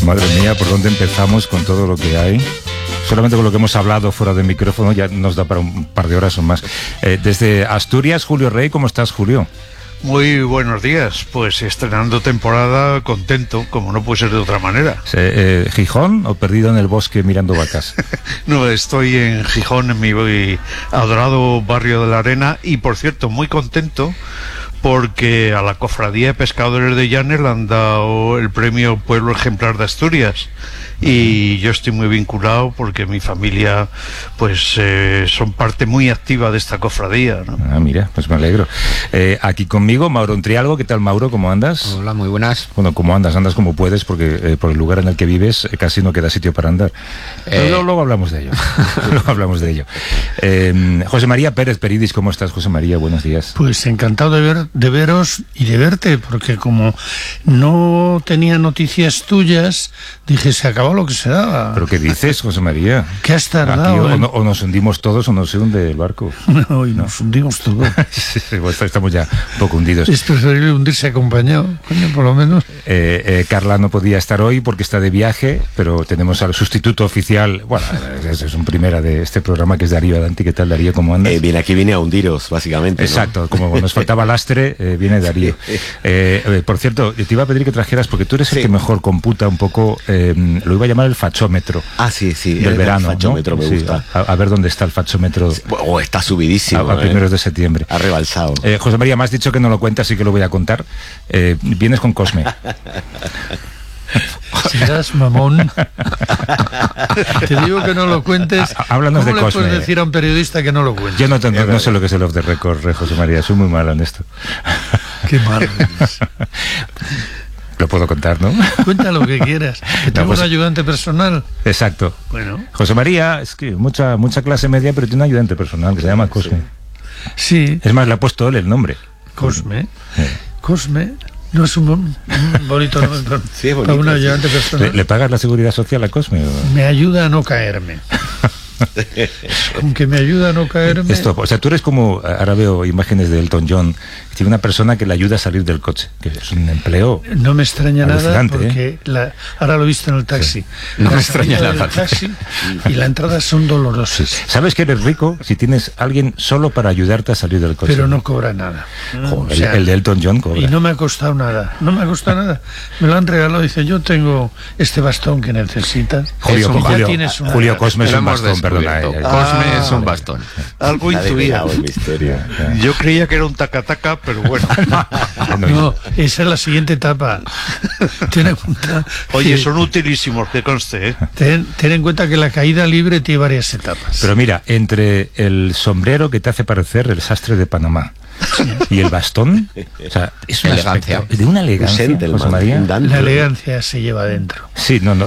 Madre mía, ¿por dónde empezamos con todo lo que hay? Solamente con lo que hemos hablado fuera de micrófono ya nos da para un par de horas o más. Desde Asturias, Julio Rey, ¿cómo estás, Julio? Muy buenos días, pues estrenando temporada, contento, como no puede ser de otra manera. ¿Gijón o perdido en el bosque mirando vacas? No, estoy en Gijón, en mi adorado barrio de la Arena, y por cierto, muy contento porque a la Cofradía de Pescadores de Llanes le han dado el premio Pueblo Ejemplar de Asturias. Y yo estoy muy vinculado porque mi familia pues son parte muy activa de esta cofradía, ¿no? Ah, mira, pues me alegro. Aquí conmigo, Mauro Entrialgo. ¿Qué tal, Mauro? ¿Cómo andas? Hola, muy buenas. Bueno, ¿cómo andas? Andas como puedes porque por el lugar en el que vives casi no queda sitio para andar. Pero luego hablamos de ello. Luego hablamos de ello. José María Pérez Peridis, ¿cómo estás, José María? Buenos días. Pues encantado de veros y de verte, porque como no tenía noticias tuyas, dije, se acabó lo que se daba. ¿Pero qué dices, José María? ¿Qué has tardado? Aquí, o nos hundimos todos o no se hunde el barco. No, y nos hundimos todos. Sí, pues estamos ya un poco hundidos. Es preferible hundirse acompañado, coño, por lo menos. Carla no podía estar hoy porque está de viaje, pero tenemos al sustituto oficial, bueno, es un primera de este programa, que es Darío Adanti. ¿Qué tal, Darío? ¿Cómo andas? Aquí vine a hundiros, básicamente, ¿no? Exacto, como nos faltaba lastre, viene Darío. Por cierto, te iba a pedir que trajeras, porque tú eres el que mejor computa un poco, lo iba a llamar el fachómetro. Ah, sí, del verano, el fachómetro, ¿no? me gusta. A ver dónde está el fachómetro. Está subidísimo. A primeros de septiembre. Ha rebalsado. José María, me has dicho que no lo cuentas, así que lo voy a contar. Vienes con Cosme. Serás mamón. Te digo que no lo cuentes. Háblanos de ¿Cómo le Cosme? puedes decir a un periodista que no lo cuentes? Yo no sé lo que es el off the record, José María. Soy muy malo en esto. Qué mal eres. Lo puedo contar, ¿no? Cuenta lo que quieras. Que tengo un ayudante personal. Exacto. Bueno. José María, es que mucha clase media, pero tiene un ayudante personal que se llama Cosme. Sí. Es más, le ha puesto él el nombre. Cosme. Cosme. No es un bonito nombre sí, es bonito, para un ayudante personal. ¿Le pagas la seguridad social a Cosme? Me ayuda a no caerme. Con que me ayuda a no caerme. Esto, o sea, tú eres como, ahora veo imágenes de Elton John, que tiene una persona que le ayuda a salir del coche, que es un empleo. No me extraña nada porque ahora lo he visto en el taxi. No me extraña nada. Taxi y la entrada son dolorosas. Sí. ¿Sabes que eres rico si tienes alguien solo para ayudarte a salir del coche? Pero no cobra nada. Joder, o sea, el de Elton John cobra. Y no me ha costado nada. No me ha costado nada. Me lo han regalado. Dice, yo tengo este bastón que necesitas. Julio Cosme es un bastón, perdona. Cosme es un bastón. Algo intuía. El misterio. Yo creía que era un taca-taca, pero bueno. No, esa es la siguiente etapa. Ten en cuenta. Oye, son utilísimos, que conste, ¿eh? Ten en cuenta que la caída libre tiene varias etapas. Pero mira, entre el sombrero que te hace parecer el sastre de Panamá y el bastón, o sea, es una elegancia. De una elegancia, José María. La elegancia se lleva adentro. Sí, no,